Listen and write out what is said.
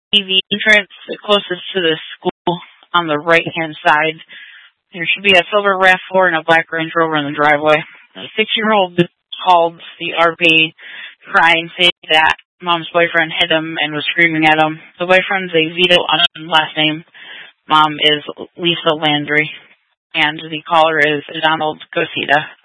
the entrance closest to the school on the right-hand side. There should be a silver RAV4 and a black Range Rover in the driveway. A 6-year-old called the RP crying, saying that Mom's boyfriend hit him and was screaming at him. The boyfriend's a Vito unknown last name. Mom is Lisa Landry. And the caller is Donald Gosita.